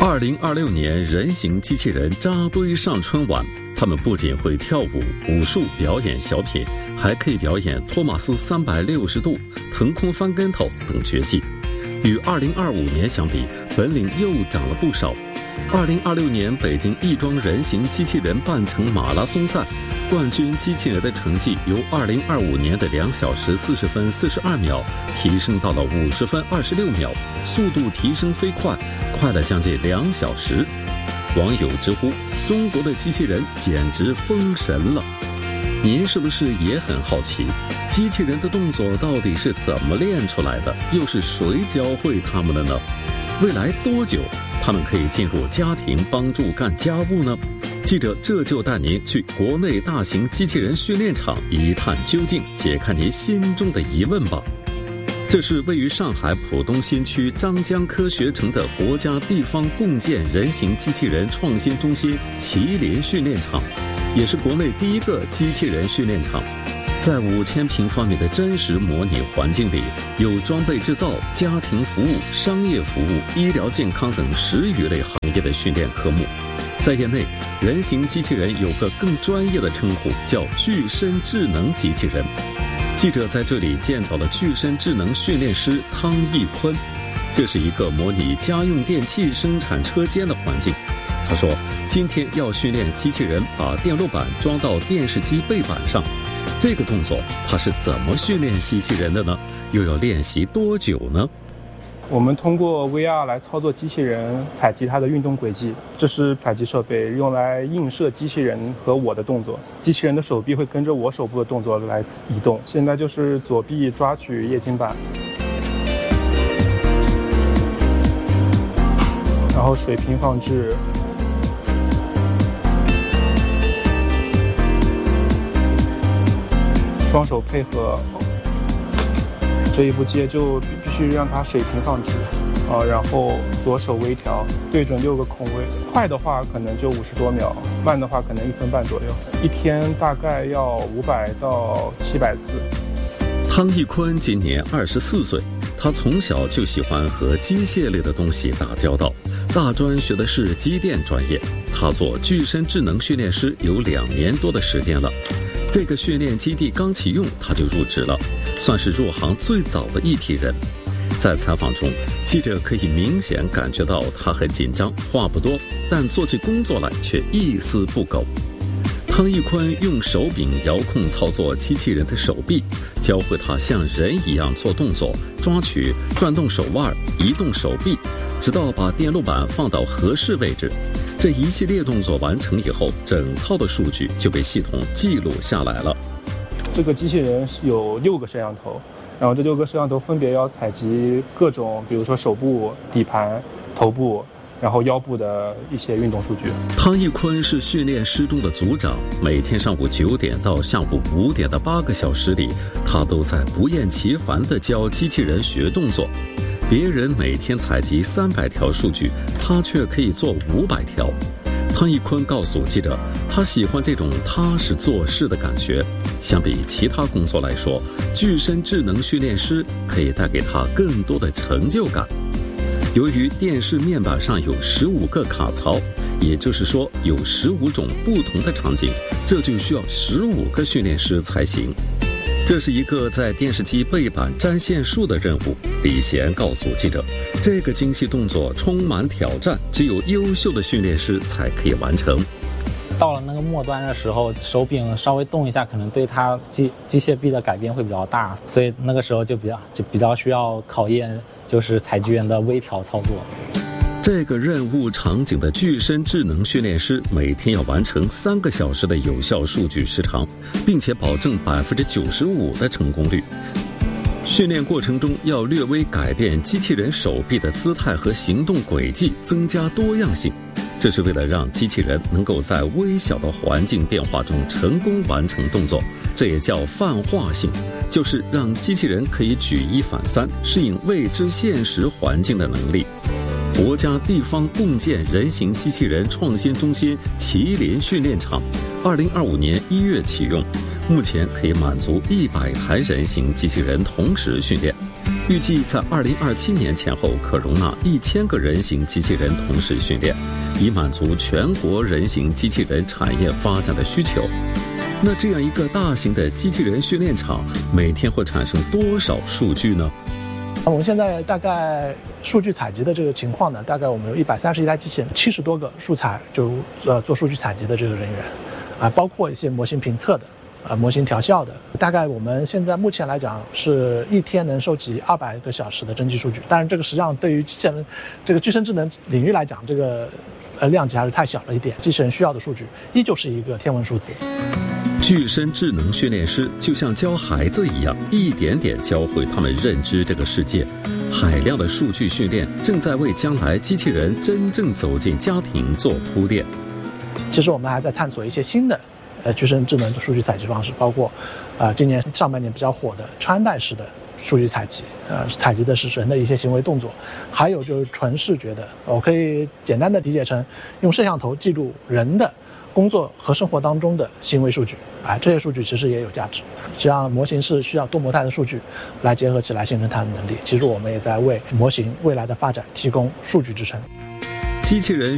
2026年人形机器人扎堆上春晚，他们不仅会跳舞、武术、表演小品，还可以表演托马斯360度、腾空翻跟头等绝技。与2025年相比，本领又长了不少。2026年北京亦庄人形机器人半程马拉松赛，冠军机器人的成绩由2025年的2小时40分42秒提升到了50分26秒，速度提升飞快，快了将近2小时。网友直呼中国的机器人简直封神了。您是不是也很好奇，机器人的动作到底是怎么练出来的，又是谁教会他们的呢？未来多久他们可以进入家庭帮助干家务呢？记者这就带您去国内大型机器人训练场一探究竟，解开您心中的疑问吧。这是位于上海浦东新区张江科学城的国家地方共建人形机器人创新中心麒麟训练场，也是国内第一个机器人训练场。在5000平方米的真实模拟环境里，有装备制造、家庭服务、商业服务、医疗健康等10余类行业的训练科目。在业内，人形机器人有个更专业的称呼，叫具身智能机器人。记者在这里见到了具身智能训练师汤义坤，这是一个模拟家用电器生产车间的环境。他说，今天要训练机器人把电路板装到电视机背板上。这个动作他是怎么训练机器人的呢？又要练习多久呢？ 我们通过 VR 来操作机器人，采集它的运动轨迹。这是采集设备，用来映射机器人和我的动作。机器人的手臂会跟着我手部的动作来移动。现在就是左臂抓取液晶板，然后水平放置，双手配合。这一步接就必须让它水平放置，然后左手微调，对准6个孔位。快的话可能就50多秒，慢的话可能1分半左右。一天大概要500到700次。 汤义坤今年24岁，他从小就喜欢和机械类的东西打交道，大专学的是机电专业。他做具身智能训练师有2年多的时间了。这个训练基地刚启用，他就入职了，算是入行最早的一批人。在采访中，记者可以明显感觉到他很紧张，话不多，但做起工作来却一丝不苟。汤义坤用手柄遥控操作机器人的手臂，教会他像人一样做动作，抓取、转动手腕、移动手臂，直到把电路板放到合适位置。这一系列动作完成以后，整套的数据就被系统记录下来了。 这个机器人有6个摄像头，然后这6个摄像头分别要采集各种，比如说手部、底盘、头部，然后腰部的一些运动数据。 汤义坤是训练师中的组长，每天上午9点到下午5点的8个小时里，他都在不厌其烦地教机器人学动作。别人每天采集300条数据，他却可以做500条。汤义坤告诉记者，他喜欢这种踏实做事的感觉。相比其他工作来说，具身智能训练师可以带给他更多的成就感。由于电视面板上有15个卡槽，也就是说有15种不同的场景，这就需要15个训练师才行。这是一个在电视机背板粘线术的任务。李贤告诉记者，这个精细动作充满挑战，只有优秀的训练师才可以完成。 到了那个末端的时候，手柄稍微动一下，可能对它机械臂的改变会比较大，所以那个时候就比较需要考验就是采集员的微调操作。 这个任务场景的具身智能训练师每天要完成3个小时的有效数据时长，并且保证95%的成功率。训练过程中要略微改变机器人手臂的姿态和行动轨迹，增加多样性。这是为了让机器人能够在微小的环境变化中成功完成动作，这也叫泛化性，就是让机器人可以举一反三，适应未知现实环境的能力。国家地方共建人形机器人创新中心麒麟训练场，2025年1月启用，目前可以满足100台人形机器人同时训练。 预计在2027年前后可容纳1000个人形机器人同时训练，以满足全国人形机器人产业发展的需求。那这样一个大型的机器人训练场，每天会产生多少数据呢？ 我们现在大概数据采集的这个情况呢，大概我们有131台机器人，70多个素材就做数据采集的这个人员，包括一些模型评测的，模型调校的。大概我们现在目前来讲是一天能收集200个小时的真机数据，但是这个实际上对于机器人这个具身智能领域来讲，这个量级还是太小了一点，机器人需要的数据依旧是一个天文数字。 具身智能训练师就像教孩子一样，一点点教会他们认知这个世界。海量的数据训练正在为将来机器人真正走进家庭做铺垫。 其实我们还在探索一些新的具身智能的数据采集方式，包括今年上半年比较火的穿戴式的数据采集，采集的是人的一些行为动作，还有就是纯视觉的，我可以简单的理解成用摄像头记录人的工作和生活当中的行为数据，这些数据其实也有价值。这样模型是需要多模态的数据来结合起来形成它的能力。其实我们也在为模型未来的发展提供数据支撑。 机器人